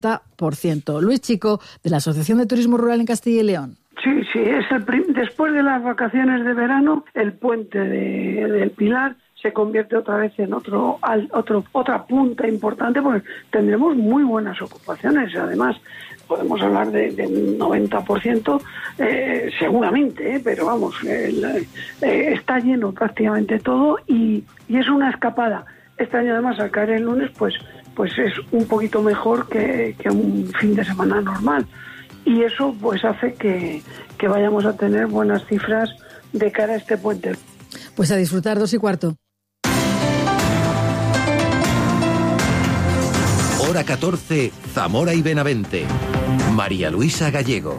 Luis Chico, de la Asociación de Turismo Rural en Castilla y León. Sí, es después de las vacaciones de verano, el puente del Pilar se convierte otra vez en otra punta importante, porque tendremos muy buenas ocupaciones. Además, podemos hablar de un 90%, seguramente, pero vamos, está lleno prácticamente todo y es una escapada. Este año, además, al caer el lunes, pues es un poquito mejor que un fin de semana normal. Y eso pues hace que vayamos a tener buenas cifras de cara a este puente. Pues a disfrutar, 2:15. Hora 14, Zamora y Benavente. María Luisa Gallego.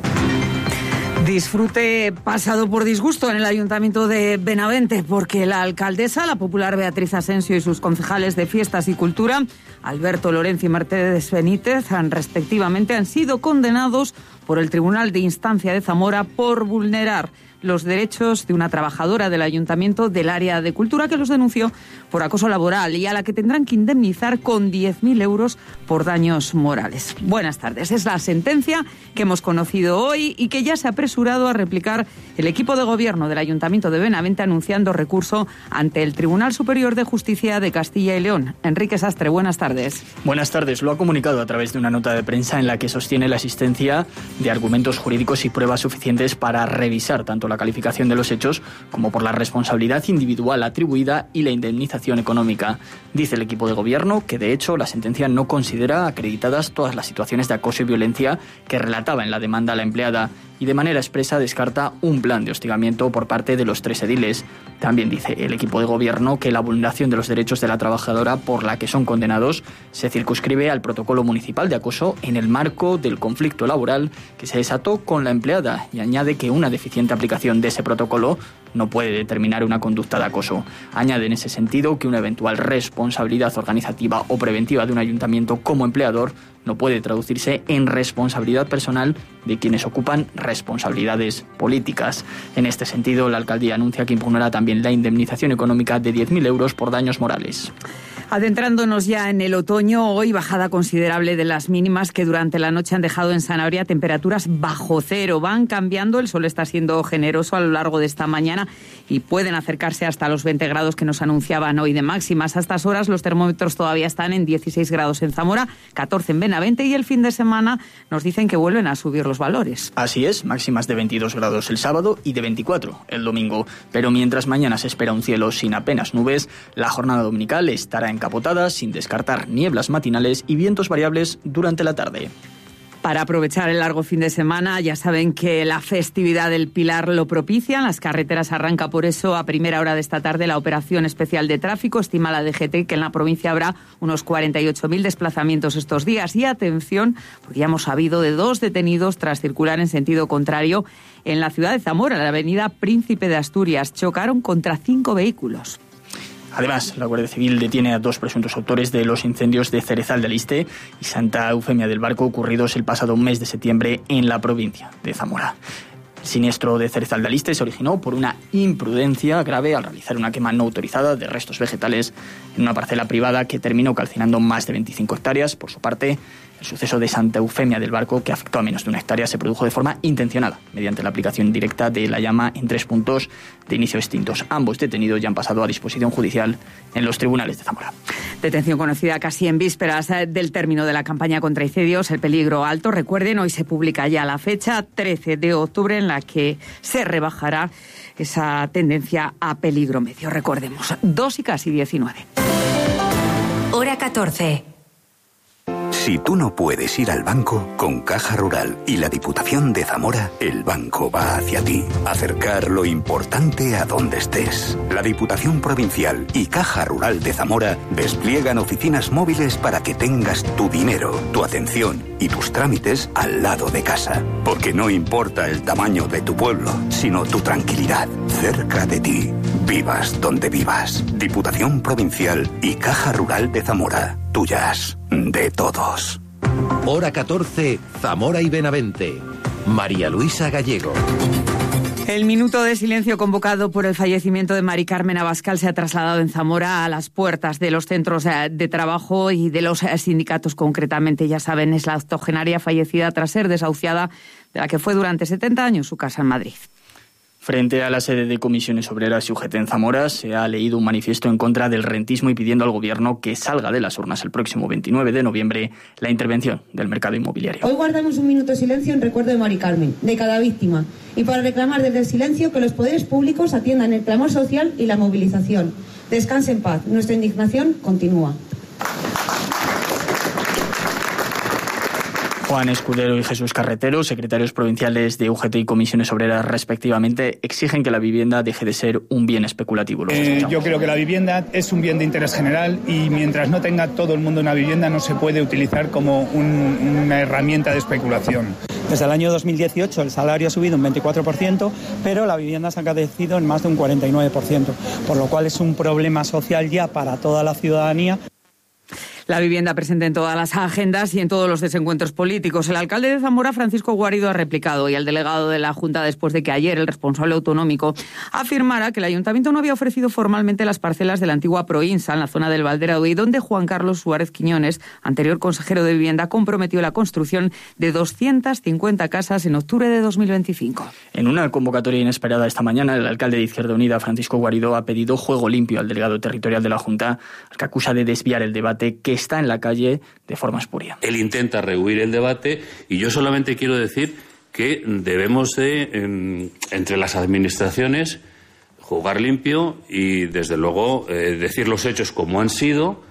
Disfrute pasado por disgusto en el Ayuntamiento de Benavente, porque la alcaldesa, la popular Beatriz Asensio, y sus concejales de Fiestas y Cultura, Alberto Lorenzo y Mercedes Benítez, respectivamente, han sido condenados por el Tribunal de Instancia de Zamora por vulnerar los derechos de una trabajadora del Ayuntamiento del área de Cultura que los denunció por acoso laboral y a la que tendrán que indemnizar con 10.000 euros por daños morales. Buenas tardes. Es la sentencia que hemos conocido hoy y que ya se ha apresurado a replicar el equipo de gobierno del Ayuntamiento de Benavente, anunciando recurso ante el Tribunal Superior de Justicia de Castilla y León. Enrique Sastre, buenas tardes. Buenas tardes. Lo ha comunicado a través de una nota de prensa en la que sostiene la existencia de argumentos jurídicos y pruebas suficientes para revisar tanto la calificación de los hechos como por la responsabilidad individual atribuida y la indemnización económica. Dice el equipo de gobierno que, de hecho, la sentencia no considera acreditadas todas las situaciones de acoso y violencia que relataba en la demanda a la empleada y de manera expresa descarta un plan de hostigamiento por parte de los 3 ediles. También dice el equipo de gobierno que la vulneración de los derechos de la trabajadora por la que son condenados se circunscribe al protocolo municipal de acoso en el marco del conflicto laboral que se desató con la empleada, y añade que una deficiente aplicación de ese protocolo no puede determinar una conducta de acoso. Añade en ese sentido que una eventual responsabilidad organizativa o preventiva de un ayuntamiento como empleador no puede traducirse en responsabilidad personal de quienes ocupan responsabilidades políticas. En este sentido, la alcaldía anuncia que impugnará también la indemnización económica de 10.000 euros por daños morales. Adentrándonos ya en el otoño, hoy bajada considerable de las mínimas que durante la noche han dejado en Sanabria temperaturas bajo cero. Van cambiando, el sol está siendo generoso a lo largo de esta mañana y pueden acercarse hasta los 20 grados que nos anunciaban hoy de máximas. A estas horas los termómetros todavía están en 16 grados en Zamora, 14 en Benavente, y el fin de semana nos dicen que vuelven a subir los valores. Así es, máximas de 22 grados el sábado y de 24 el domingo. Pero mientras mañana se espera un cielo sin apenas nubes, la jornada dominical estará encapotada, sin descartar nieblas matinales y vientos variables durante la tarde. Para aprovechar el largo fin de semana, ya saben que la festividad del Pilar lo propicia. En las carreteras arranca por eso a primera hora de esta tarde la operación especial de tráfico. Estima la DGT que en la provincia habrá unos 48.000 desplazamientos estos días. Y atención, porque ya hemos sabido de 2 detenidos tras circular en sentido contrario en la ciudad de Zamora, en la avenida Príncipe de Asturias. Chocaron contra 5 vehículos. Además, la Guardia Civil detiene a 2 presuntos autores de los incendios de Cerezal de Aliste y Santa Eufemia del Barco ocurridos el pasado mes de septiembre en la provincia de Zamora. El siniestro de Cerezal de Aliste se originó por una imprudencia grave al realizar una quema no autorizada de restos vegetales en una parcela privada que terminó calcinando más de 25 hectáreas. Por su parte, el suceso de Santa Eufemia del Barco, que afectó a menos de 1 hectárea, se produjo de forma intencionada, mediante la aplicación directa de la llama en 3 puntos de inicio distintos. Ambos detenidos ya han pasado a disposición judicial en los tribunales de Zamora. Detención conocida casi en vísperas del término de la campaña contra incendios, el peligro alto. Recuerden, hoy se publica ya la fecha, 13 de octubre, en la que se rebajará esa tendencia a peligro medio. Recordemos, 2:19. Hora 14. Si tú no puedes ir al banco, con Caja Rural y la Diputación de Zamora, el banco va hacia ti. Acercar lo importante a donde estés. La Diputación Provincial y Caja Rural de Zamora despliegan oficinas móviles para que tengas tu dinero, tu atención y tus trámites al lado de casa. Porque no importa el tamaño de tu pueblo, sino tu tranquilidad cerca de ti. Vivas donde vivas. Diputación Provincial y Caja Rural de Zamora. Tuyas, de todos. Hora 14, Zamora y Benavente. María Luisa Gallego. El minuto de silencio convocado por el fallecimiento de Mari Carmen Abascal se ha trasladado en Zamora a las puertas de los centros de trabajo y de los sindicatos concretamente. Ya saben, es la octogenaria fallecida tras ser desahuciada de la que fue durante 70 años su casa en Madrid. Frente a la sede de Comisiones Obreras y UGT en Zamora, se ha leído un manifiesto en contra del rentismo y pidiendo al Gobierno que salga de las urnas el próximo 29 de noviembre la intervención del mercado inmobiliario. Hoy guardamos un minuto de silencio en recuerdo de Mari Carmen, de cada víctima, y para reclamar desde el silencio que los poderes públicos atiendan el clamor social y la movilización. Descanse en paz. Nuestra indignación continúa. Juan Escudero y Jesús Carretero, secretarios provinciales de UGT y Comisiones Obreras respectivamente, exigen que la vivienda deje de ser un bien especulativo. Yo creo que la vivienda es un bien de interés general y mientras no tenga todo el mundo una vivienda no se puede utilizar como una herramienta de especulación. Desde el año 2018 el salario ha subido un 24%, pero la vivienda se ha encarecido en más de un 49%, por lo cual es un problema social ya para toda la ciudadanía. La vivienda presente en todas las agendas y en todos los desencuentros políticos. El alcalde de Zamora, Francisco Guarido, ha replicado y el delegado de la Junta después de que ayer el responsable autonómico afirmara que el Ayuntamiento no había ofrecido formalmente las parcelas de la antigua Proinsa en la zona del Valderaude, donde Juan Carlos Suárez Quiñones, anterior consejero de Vivienda, comprometió la construcción de 250 casas en octubre de 2025. En una convocatoria inesperada esta mañana, el alcalde de Izquierda Unida, Francisco Guarido, ha pedido juego limpio al delegado territorial de la Junta, al que acusa de desviar el debate que está en la calle de forma espuria. Él intenta rehuir el debate y yo solamente quiero decir que debemos de, entre las administraciones, jugar limpio y, desde luego, decir los hechos como han sido.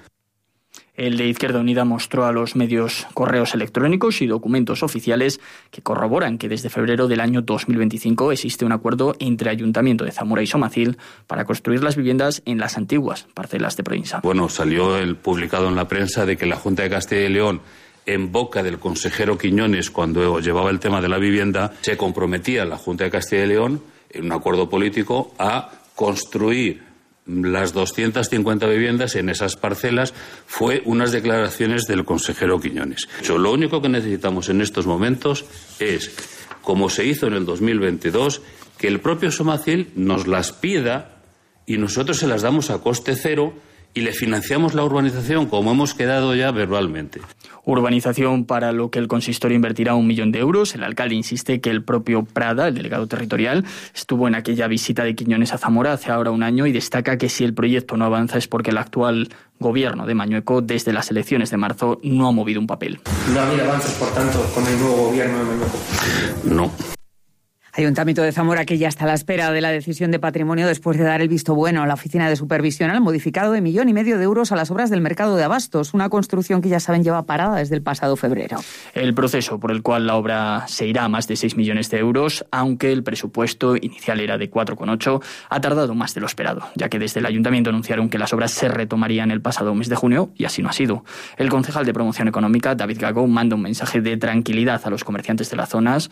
El de Izquierda Unida mostró a los medios correos electrónicos y documentos oficiales que corroboran que desde febrero del año 2025 existe un acuerdo entre Ayuntamiento de Zamora y Somacil para construir las viviendas en las antiguas parcelas de Proinsa. Bueno, salió el publicado en la prensa de que la Junta de Castilla y León, en boca del consejero Quiñones, cuando llevaba el tema de la vivienda, se comprometía la Junta de Castilla y León, en un acuerdo político, a construir las 250 viviendas en esas parcelas. Fue unas declaraciones del consejero Quiñones. Lo único que necesitamos en estos momentos es, como se hizo en el 2022, que el propio Somacil nos las pida y nosotros se las damos a coste cero y le financiamos la urbanización como hemos quedado ya verbalmente. Urbanización para lo que el consistorio invertirá 1 millón de euros. El alcalde insiste que el propio Prada, el delegado territorial, estuvo en aquella visita de Quiñones a Zamora hace ahora un año y destaca que si el proyecto no avanza es porque el actual gobierno de Mañueco, desde las elecciones de marzo, no ha movido un papel. ¿No ha habido avances, por tanto, con el nuevo gobierno de Mañueco? No. Ayuntamiento de Zamora, que ya está a la espera de la decisión de patrimonio después de dar el visto bueno a la oficina de supervisión al modificado de 1,5 millones de euros a las obras del mercado de Abastos, una construcción que ya saben lleva parada desde el pasado febrero. El proceso por el cual la obra se irá a más de 6 millones de euros, aunque el presupuesto inicial era de 4,8, ha tardado más de lo esperado, ya que desde el Ayuntamiento anunciaron que las obras se retomarían el pasado mes de junio y así no ha sido. El concejal de Promoción Económica, David Gago, manda un mensaje de tranquilidad a los comerciantes de la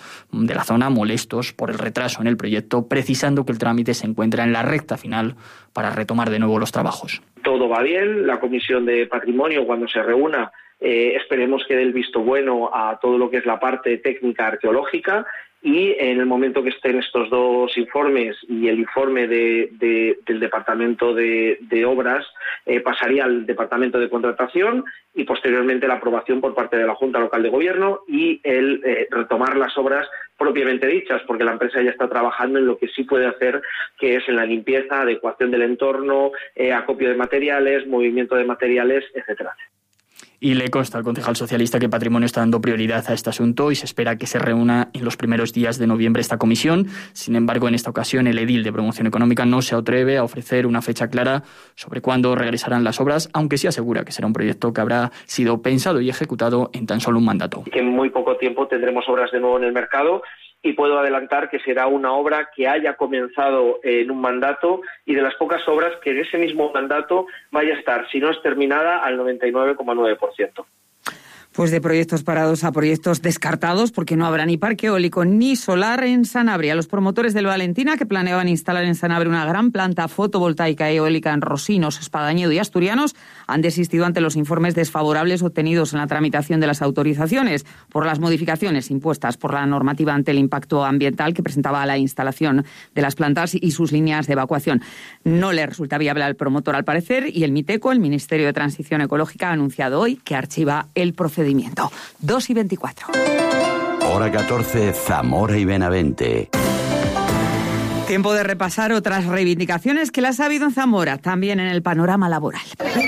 zona molestos por el retraso en el proyecto, precisando que el trámite se encuentra en la recta final para retomar de nuevo los trabajos. Todo va bien, la Comisión de Patrimonio, cuando se reúna, esperemos que dé el visto bueno a todo lo que es la parte técnica arqueológica, y en el momento que estén estos dos informes y el informe del Departamento de Obras, pasaría al Departamento de Contratación y posteriormente la aprobación por parte de la Junta Local de Gobierno y el retomar las obras propiamente dichas, porque la empresa ya está trabajando en lo que sí puede hacer, que es en la limpieza, adecuación del entorno, acopio de materiales, movimiento de materiales, etcétera. Y le consta al concejal socialista que Patrimonio está dando prioridad a este asunto y se espera que se reúna en los primeros días de noviembre esta comisión. Sin embargo, en esta ocasión el edil de Promoción Económica no se atreve a ofrecer una fecha clara sobre cuándo regresarán las obras, aunque sí asegura que será un proyecto que habrá sido pensado y ejecutado en tan solo un mandato. Que en muy poco tiempo tendremos obras de nuevo en el mercado. Y puedo adelantar que será una obra que haya comenzado en un mandato y de las pocas obras que en ese mismo mandato vaya a estar, si no es terminada, al 99,9%. Pues de proyectos parados a proyectos descartados, porque no habrá ni parque eólico ni solar en Sanabria. Los promotores del Valentina, que planeaban instalar en Sanabria una gran planta fotovoltaica y eólica en Rosinos, Espadañedo y Asturianos, han desistido ante los informes desfavorables obtenidos en la tramitación de las autorizaciones por las modificaciones impuestas por la normativa ante el impacto ambiental que presentaba la instalación de las plantas y sus líneas de evacuación. No le resulta viable al promotor, al parecer, y el MITECO, el Ministerio de Transición Ecológica, ha anunciado hoy que archiva el procedimiento. 2:24. Hora 14, Zamora y Benavente. Tiempo de repasar otras reivindicaciones que las ha habido en Zamora, también en el panorama laboral.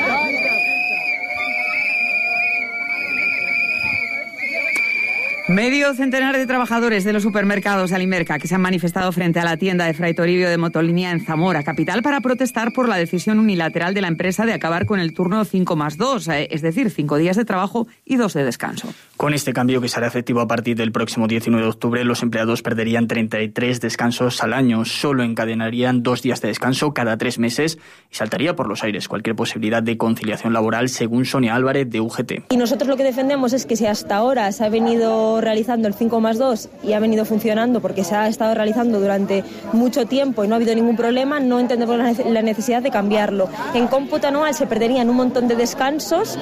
Medio centenar de trabajadores de los supermercados Alimerca que se han manifestado frente a la tienda de Fray Toribio de Motolinia en Zamora capital para protestar por la decisión unilateral de la empresa de acabar con el turno 5+2, es decir, 5 días de trabajo y 2 de descanso. Con este cambio, que será efectivo a partir del próximo 19 de octubre, los empleados perderían 33 descansos al año. Solo encadenarían 2 días de descanso cada 3 meses y saltaría por los aires cualquier posibilidad de conciliación laboral, según Sonia Álvarez de UGT. Y nosotros lo que defendemos es que si hasta ahora se ha venido realizando el 5+2 y ha venido funcionando porque se ha estado realizando durante mucho tiempo y no ha habido ningún problema, no entendemos la necesidad de cambiarlo. En cómputo anual se perderían un montón de descansos,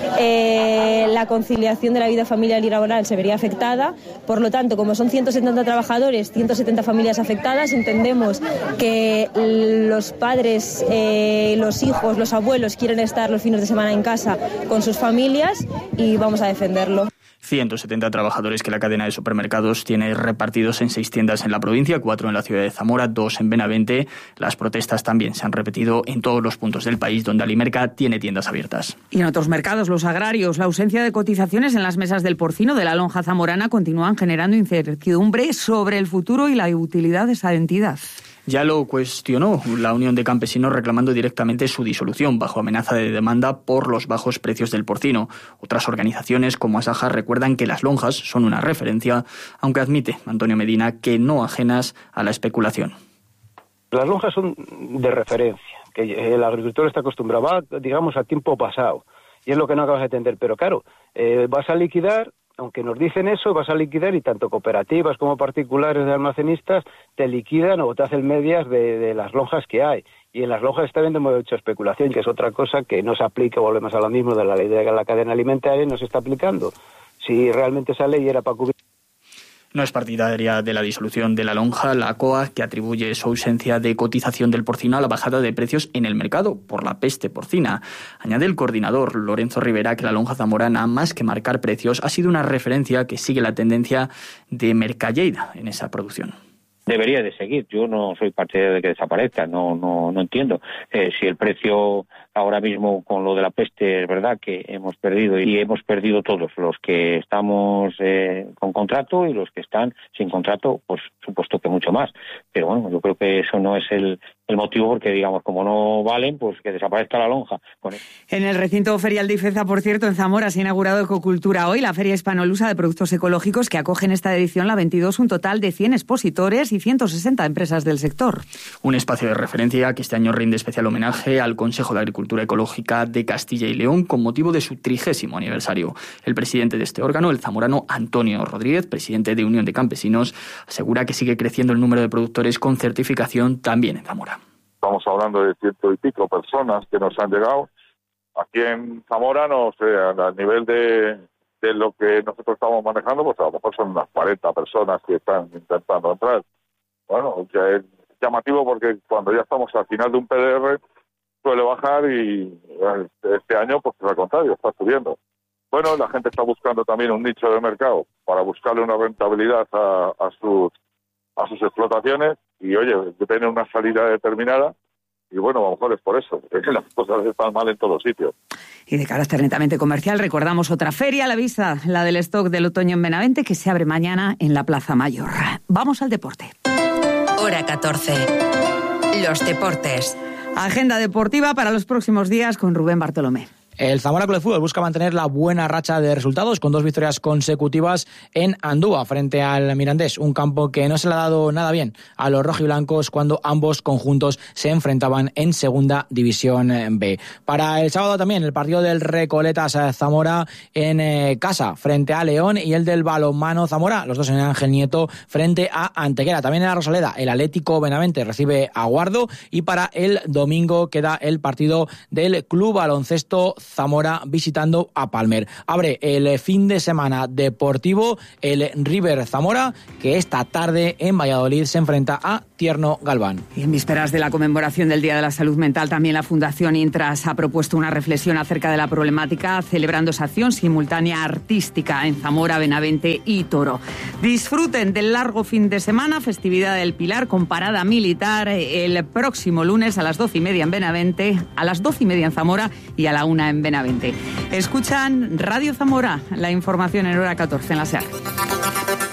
la conciliación de la vida familiar y laboral se vería afectada, por lo tanto, como son 170 trabajadores, 170 familias afectadas, entendemos que los padres, los hijos, los abuelos quieren estar los fines de semana en casa con sus familias y vamos a defenderlo. 170 trabajadores que la cadena de supermercados tiene repartidos en 6 tiendas en la provincia, 4 en la ciudad de Zamora, 2 en Benavente. Las protestas también se han repetido en todos los puntos del país donde Alimerca tiene tiendas abiertas. Y en otros mercados, los agrarios, la ausencia de cotizaciones en las mesas del porcino de la lonja zamorana continúan generando incertidumbre sobre el futuro y la utilidad de esa entidad. Ya lo cuestionó la Unión de Campesinos reclamando directamente su disolución bajo amenaza de demanda por los bajos precios del porcino. Otras organizaciones como Asaja recuerdan que las lonjas son una referencia, aunque admite Antonio Medina que no ajenas a la especulación. Las lonjas son de referencia, que el agricultor está acostumbrado, digamos, a tiempo pasado, y es lo que no acabas de entender. Pero claro, vas a liquidar, aunque nos dicen eso, vas a liquidar y tanto cooperativas como particulares de almacenistas te liquidan o te hacen medias de las lonjas que hay. Y en las lonjas está habiendo mucha especulación, que es otra cosa que no se aplica, volvemos a lo mismo de la ley de la cadena alimentaria, no se está aplicando. Si realmente esa ley era para cubrir... No es partidaria de la disolución de la lonja, la COA, que atribuye su ausencia de cotización del porcino a la bajada de precios en el mercado por la peste porcina. Añade el coordinador Lorenzo Rivera que la lonja zamorana, más que marcar precios, ha sido una referencia que sigue la tendencia de Mercalleida en esa producción. Debería de seguir. Yo no soy partidario de que desaparezca, no entiendo. Si el precio ahora mismo con lo de la peste es verdad que hemos perdido y hemos perdido todos, los que estamos con contrato y los que están sin contrato, pues supuesto que mucho más. Pero bueno, yo creo que eso no es el motivo porque, digamos, como no valen, pues que desaparezca la lonja. En el recinto ferial de Ifeza, por cierto, en Zamora se ha inaugurado Ecocultura hoy, la feria hispanolusa de productos ecológicos que acoge en esta edición, la 22, un total de 100 expositores y 160 empresas del sector. Un espacio de referencia que este año rinde especial homenaje al Consejo de Agricultura Ecológica de Castilla y León con motivo de su 30º aniversario. El presidente de este órgano, el zamorano Antonio Rodríguez, presidente de Unión de Campesinos, asegura que sigue creciendo el número de productores con certificación también en Zamora. Estamos hablando de 100 y pico personas que nos han llegado. Aquí en Zamora, no sé, a nivel de lo que nosotros estamos manejando, pues a lo mejor son unas 40 personas que están intentando entrar. Bueno, ya es llamativo porque cuando ya estamos al final de un PDR suele bajar y este año, pues al contrario, está subiendo. Bueno, la gente está buscando también un nicho de mercado para buscarle una rentabilidad a sus explotaciones y, oye, tienen una salida determinada y, bueno, a lo mejor es por eso, que las cosas están mal en todos sitios. Y de carácter netamente comercial, recordamos otra feria a la vista, la del stock del otoño en Benavente, que se abre mañana en la Plaza Mayor. Vamos al deporte. Hora 14. Los deportes. Agenda deportiva para los próximos días con Rubén Bartolomé. El Zamora Club de Fútbol busca mantener la buena racha de resultados con 2 victorias consecutivas en Andúa frente al Mirandés, un campo que no se le ha dado nada bien a los rojiblancos cuando ambos conjuntos se enfrentaban en Segunda División B. Para el sábado también el partido del Recoletas Zamora en casa frente a León y el del Balonmano Zamora, los dos en Ángel Nieto frente a Antequera. También en la Rosaleda el Atlético Benavente recibe a Guardo y para el domingo queda el partido del Club Baloncesto Zamora visitando a Palmer. Abre el fin de semana deportivo el River Zamora, que esta tarde en Valladolid se enfrenta a Tierno Galván. Y en vísperas de la conmemoración del Día de la Salud Mental, también la Fundación Intras ha propuesto una reflexión acerca de la problemática, celebrando esa acción simultánea artística en Zamora, Benavente y Toro. Disfruten del largo fin de semana, festividad del Pilar con parada militar el próximo lunes a las 12:30 en Benavente, a las 12:30 en Zamora y a la 1 en Benavente. Escuchan Radio Zamora, la información en hora 14 en la SER.